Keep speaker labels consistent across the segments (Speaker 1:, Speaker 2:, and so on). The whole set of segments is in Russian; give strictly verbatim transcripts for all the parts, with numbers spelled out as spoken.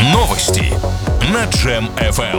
Speaker 1: Новости на Джем эф эм.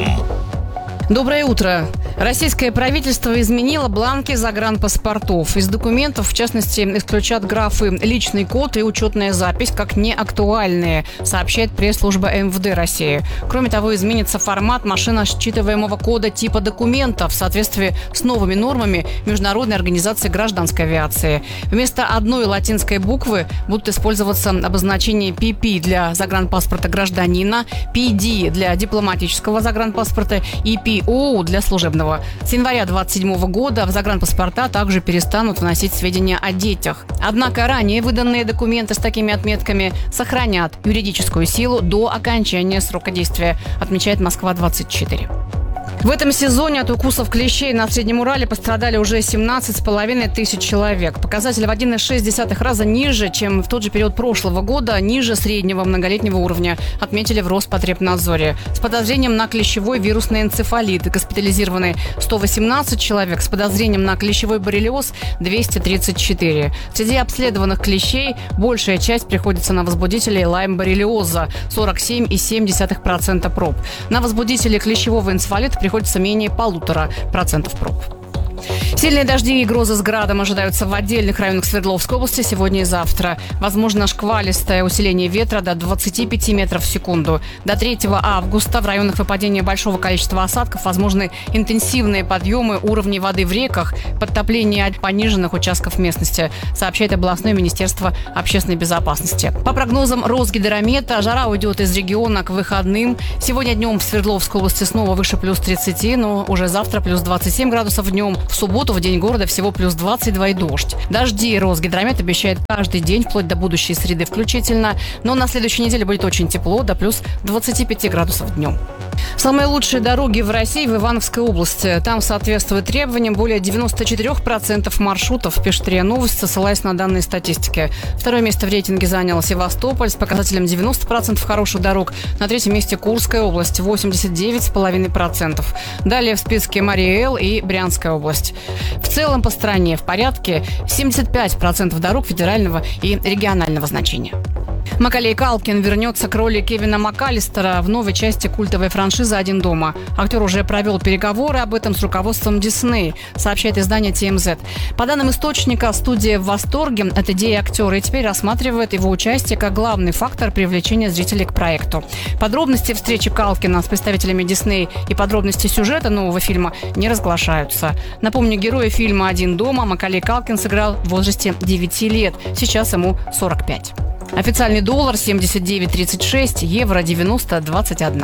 Speaker 2: Доброе утро. Российское правительство изменило бланки загранпаспортов. Из документов, в частности, исключат графы «личный код» и «учетная запись» как неактуальные, сообщает пресс-служба эм вэ дэ России. Кроме того, изменится формат машиносчитываемого кода типа документа в соответствии с новыми нормами Международной организации гражданской авиации. Вместо одной латинской буквы будут использоваться обозначения пи пи для загранпаспорта гражданина, пи ди для дипломатического загранпаспорта и пи о для служебного. С января двадцать седьмого года в загранпаспорта также перестанут вносить сведения о детях. Однако ранее выданные документы с такими отметками сохранят юридическую силу до окончания срока действия, отмечает Москва двадцать четыре. В этом сезоне от укусов клещей на Среднем Урале пострадали уже семнадцать с половиной тысяч человек. Показатель в один и шесть десятых раза ниже, чем в тот же период прошлого года, ниже среднего многолетнего уровня, отметили в Роспотребнадзоре. С подозрением на клещевой вирусный энцефалит госпитализированы сто восемнадцать человек, с подозрением на клещевой боррелиоз двести тридцать четыре. Среди обследованных клещей большая часть приходится на возбудителей лайм-боррелиоза – сорок семь и семь десятых процента проб. На возбудителей клещевого энцефалита приходится менее полутора процентов проб. Сильные дожди и грозы с градом ожидаются в отдельных районах Свердловской области сегодня и завтра. Возможно шквалистое усиление ветра до двадцати пяти метров в секунду. До третьего августа в районах выпадения большого количества осадков возможны интенсивные подъемы уровней воды в реках, подтопление пониженных участков местности, сообщает областное министерство общественной безопасности. По прогнозам Росгидромета, жара уйдет из региона к выходным. Сегодня днем в Свердловской области снова выше плюс тридцати, но уже завтра плюс двадцать семь градусов днем. В субботу в день города всего плюс двадцать два и дождь. Дожди Росгидромет обещает каждый день, вплоть до будущей среды включительно. Но на следующей неделе будет очень тепло, до плюс двадцати пяти градусов днем. Самые лучшие дороги в России в Ивановской области. Там соответствует требованиям более девяносто четыре процента маршрутов, пишет РИА Новости, ссылаясь на данные статистики. Второе место в рейтинге занял Севастополь с показателем девяносто процентов хороших дорог. На третьем месте Курская область, восемьдесят девять целых пять десятых процента. Далее в списке Марий-Эл и Брянская область. В целом по стране в порядке семьдесят пять процентов дорог федерального и регионального значения. Маколей Калкин вернется к роли Кевина МакАлистера в новой части культовой франшизы «Один дома». Актер уже провел переговоры об этом с руководством Дисней, сообщает издание ти эм зет. По данным источника, студия в восторге от идеи актера и теперь рассматривает его участие как главный фактор привлечения зрителей к проекту. Подробности встречи Калкина с представителями Дисней и подробности сюжета нового фильма не разглашаются. Напомню, героя фильма «Один дома» Маколей Калкин сыграл в возрасте девяти лет. Сейчас ему сорок пять. Официальный доллар семьдесят девять тридцать шесть, евро девяносто двадцать один.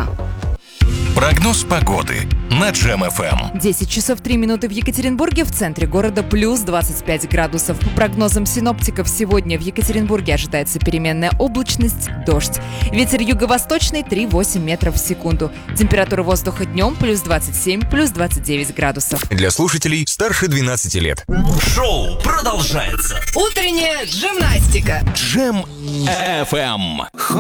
Speaker 1: Прогноз погоды на Джем эф эм.
Speaker 3: десять часов три минуты в Екатеринбурге, в центре города плюс двадцать пять градусов. По прогнозам синоптиков, сегодня в Екатеринбурге ожидается переменная облачность, дождь. Ветер юго-восточный три-восемь метров в секунду. Температура воздуха днем плюс двадцать семь, плюс двадцать девять градусов.
Speaker 1: Для слушателей старше двенадцати лет.
Speaker 4: Шоу продолжается.
Speaker 3: Утренняя гимнастика.
Speaker 1: Джем эф эм.